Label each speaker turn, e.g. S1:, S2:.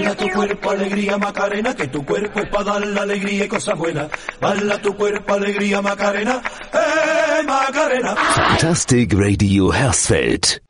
S1: Baila tu cuerpo, alegría, Macarena, que tu cuerpo es para dar la alegría y cosas buenas. Baila tu cuerpo, alegría, Macarena, Macarena.
S2: Fantastic Radio Hersfeld.